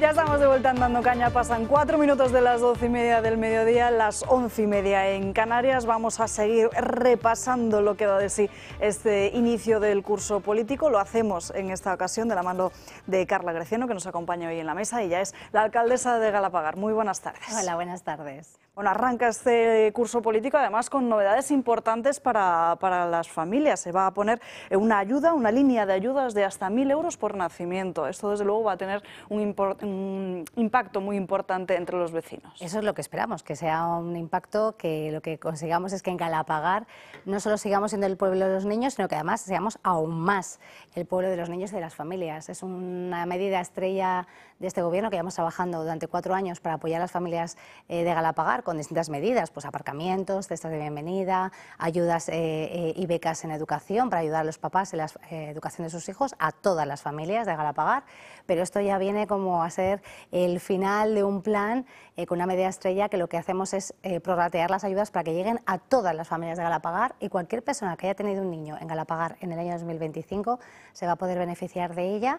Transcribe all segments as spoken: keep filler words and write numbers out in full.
Ya estamos de vuelta en Dando Caña, pasan cuatro minutos de las doce y media del mediodía, las once y media en Canarias. Vamos a seguir repasando lo que da de sí este inicio del curso político. Lo hacemos en esta ocasión de la mano de Carla Greciano, que nos acompaña hoy en la mesa. Ella es la alcaldesa de Galapagar. Muy buenas tardes. Hola, buenas tardes. Bueno, arranca este curso político además con novedades importantes para, para las familias. Se va a poner una ayuda, una línea de ayudas de hasta mil euros por nacimiento. Esto desde luego va a tener un, import, un impacto muy importante entre los vecinos. Eso es lo que esperamos, que sea un impacto que lo que consigamos es que en Galapagar no solo sigamos siendo el pueblo de los niños, sino que además seamos aún más el pueblo de los niños y de las familias. Es una medida estrella de este gobierno que llevamos trabajando durante cuatro años para apoyar a las familias eh, de Galapagar con distintas medidas, pues aparcamientos, cestas de bienvenida, ayudas eh, eh, y becas en educación para ayudar a los papás en la eh, educación de sus hijos, a todas las familias de Galapagar, pero esto ya viene como a ser el final de un plan eh, con una medida estrella que lo que hacemos es eh, prorratear las ayudas para que lleguen a todas las familias de Galapagar y cualquier persona que haya tenido un niño en Galapagar en el año dos mil veinticinco se va a poder beneficiar de ella.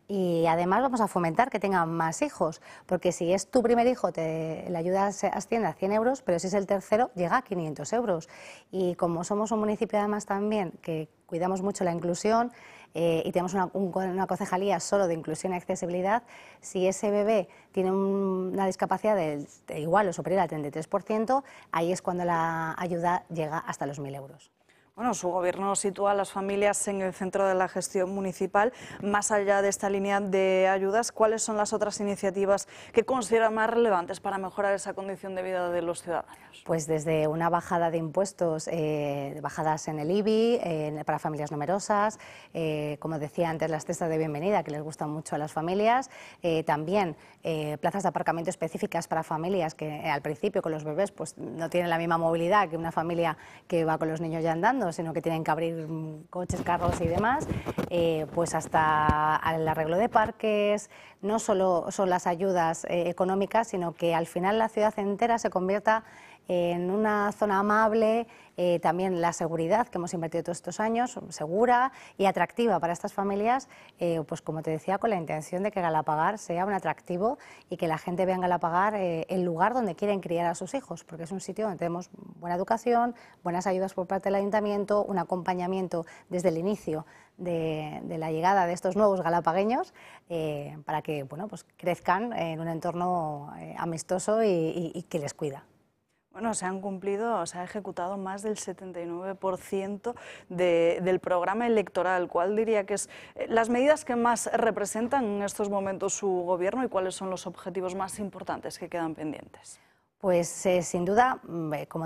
Y además vamos a fomentar que tengan más hijos, porque si es tu primer hijo, te, la ayuda se asciende a cien euros, pero si es el tercero, llega a quinientos euros. Y como somos un municipio además también que cuidamos mucho la inclusión eh, y tenemos una, un, una concejalía solo de inclusión y accesibilidad, si ese bebé tiene un, una discapacidad de, de igual o superior al treinta y tres por ciento, ahí es cuando la ayuda llega hasta los mil euros. Bueno, su gobierno sitúa a las familias en el centro de la gestión municipal. Más allá de esta línea de ayudas, ¿cuáles son las otras iniciativas que considera más relevantes para mejorar esa condición de vida de los ciudadanos? Pues desde una bajada de impuestos, eh, bajadas en el I B I, eh, para familias numerosas, eh, como decía antes, las cestas de bienvenida que les gustan mucho a las familias, eh, también eh, plazas de aparcamiento específicas para familias que eh, al principio con los bebés pues no tienen la misma movilidad que una familia que va con los niños ya andando, sino que tienen que abrir coches, carros y demás, eh, pues hasta el arreglo de parques. No solo son las ayudas eh, económicas, sino que al final la ciudad entera se convierta en una zona amable, eh, también la seguridad que hemos invertido todos estos años, segura y atractiva para estas familias, eh, pues como te decía, con la intención de que Galapagar sea un atractivo y que la gente vea en Galapagar eh, el lugar donde quieren criar a sus hijos, porque es un sitio donde tenemos buena educación, buenas ayudas por parte del ayuntamiento, un acompañamiento desde el inicio de, de la llegada de estos nuevos galapagueños eh, para que bueno, pues crezcan en un entorno eh, amistoso y, y, y que les cuida. Bueno, se han cumplido, se ha ejecutado más del setenta y nueve por ciento de, del programa electoral. ¿Cuál diría que es las medidas que más representan en estos momentos su gobierno y cuáles son los objetivos más importantes que quedan pendientes? Pues eh, sin duda, como